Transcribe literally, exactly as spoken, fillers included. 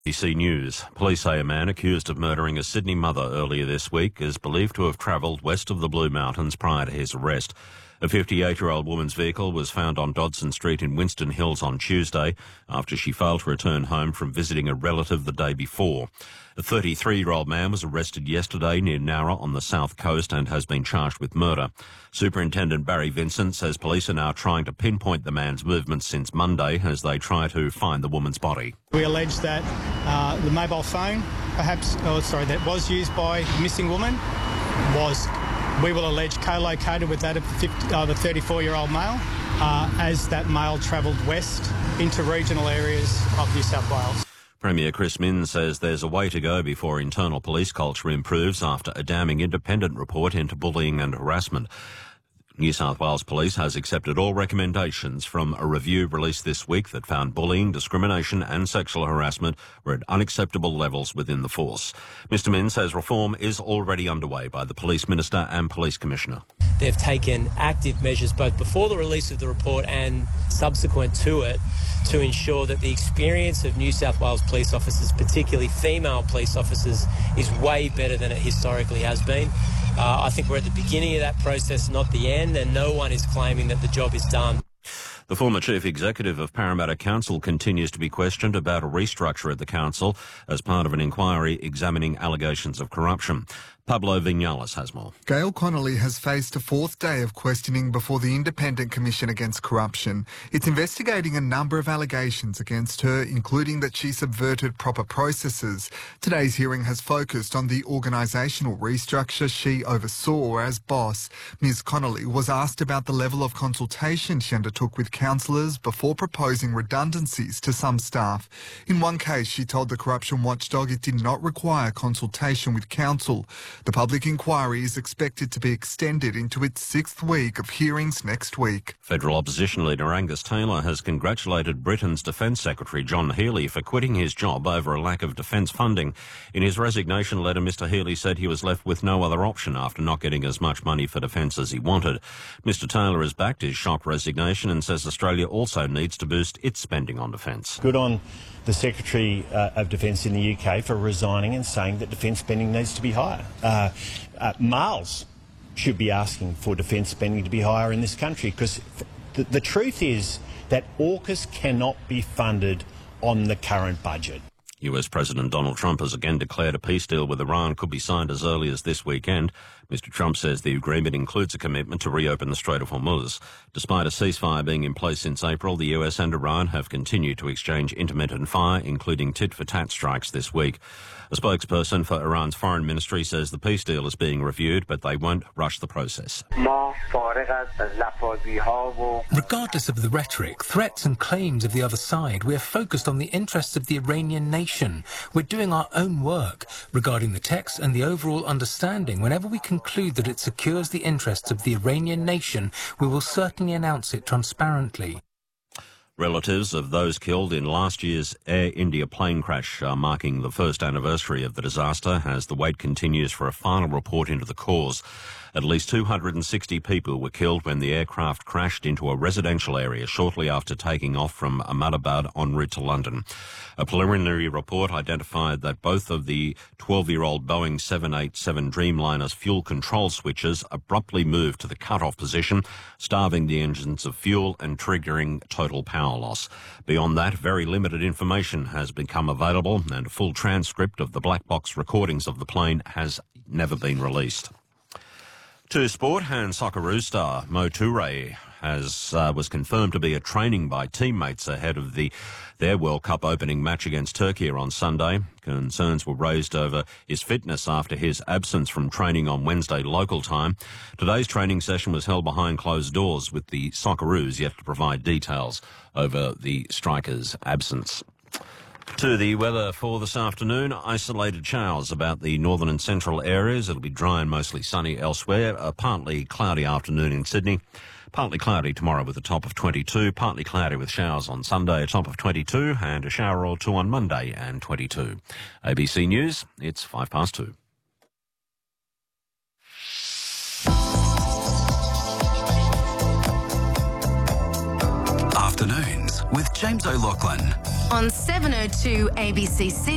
A B C News. Police say a man accused of murdering a Sydney mother earlier this week is believed to have travelled west of the Blue Mountains prior to his arrest. A fifty-eight-year-old woman's vehicle was found on Dodson Street in Winston Hills on Tuesday after she failed to return home from visiting a relative the day before. A thirty-three-year-old man was arrested yesterday near Nowra on the south coast and has been charged with murder. Superintendent Barry Vincent says police are now trying to pinpoint the man's movements since Monday as they try to find the woman's body. We allege that uh, the mobile phone, perhaps, oh, sorry, that was used by the missing woman was, we will allege, co-located with that of the, fifty, uh, the thirty-four-year-old male uh, as that male travelled west into regional areas of New South Wales. Premier Chris Minns says there's a way to go before internal police culture improves after a damning independent report into bullying and harassment. New South Wales Police has accepted all recommendations from a review released this week that found bullying, discrimination and sexual harassment were at unacceptable levels within the force. Mister Minns says reform is already underway by the Police Minister and Police Commissioner. They've taken active measures both before the release of the report and subsequent to it to ensure that the experience of New South Wales police officers, particularly female police officers, is way better than it historically has been. Uh, I think we're at the beginning of that process, not the end, and no one is claiming that the job is done. The former chief executive of Parramatta Council continues to be questioned about a restructure at the council as part of an inquiry examining allegations of corruption. Pablo Vinales has more. Gail Connolly has faced a fourth day of questioning before the Independent Commission Against Corruption. It's investigating a number of allegations against her, including that she subverted proper processes. Today's hearing has focused on the organisational restructure she oversaw as boss. Ms Connolly was asked about the level of consultation she undertook with councillors before proposing redundancies to some staff. In one case, she told the corruption watchdog it did not require consultation with council. The public inquiry is expected to be extended into its sixth week of hearings next week. Federal opposition leader Angus Taylor has congratulated Britain's Defence Secretary John Healey for quitting his job over a lack of defence funding. In his resignation letter, Mr Healey said he was left with no other option after not getting as much money for defence as he wanted. Mr Taylor has backed his shock resignation and says Australia also needs to boost its spending on defence. Good on the Secretary uh, of Defence in the U K for resigning and saying that defence spending needs to be higher. Uh, uh, males should be asking for defence spending to be higher in this country because the, the truth is that AUKUS cannot be funded on the current budget. U S President Donald Trump has again declared a peace deal with Iran could be signed as early as this weekend. Mister Trump says the agreement includes a commitment to reopen the Strait of Hormuz. Despite a ceasefire being in place since April, the U S and Iran have continued to exchange intermittent fire, including tit-for-tat strikes this week. A spokesperson for Iran's foreign ministry says the peace deal is being reviewed, but they won't rush the process. Regardless of the rhetoric, threats and claims of the other side, we are focused on the interests of the Iranian nation. We're doing our own work regarding the text and the overall understanding. Whenever we conclude that it secures the interests of the Iranian nation, we will certainly announce it transparently. Relatives of those killed in last year's Air India plane crash are marking the first anniversary of the disaster as the wait continues for a final report into the cause. At least two hundred sixty people were killed when the aircraft crashed into a residential area shortly after taking off from Ahmedabad en route to London. A preliminary report identified that both of the twelve-year-old Boeing seven eighty-seven Dreamliner's fuel control switches abruptly moved to the cut-off position, starving the engines of fuel and triggering total power loss. Beyond that, very limited information has become available, and a full transcript of the black box recordings of the plane has never been released. To sport, and Socceroos star Mo Toure has uh, was confirmed to be at training by teammates ahead of the their World Cup opening match against Turkey on Sunday. Concerns were raised over his fitness after his absence from training on Wednesday local time. Today's training session was held behind closed doors, with the Socceroos yet to provide details over the striker's absence. To the weather for this afternoon, isolated showers about the northern and central areas. It'll be dry and mostly sunny elsewhere. A partly cloudy afternoon in Sydney. Partly cloudy tomorrow with a top of twenty-two. Partly cloudy with showers on Sunday, a top of twenty-two. And a shower or two on Monday and twenty-two. A B C News, it's five past two. Afternoons with James O'Loughlin. On seven oh two A B C Sydney.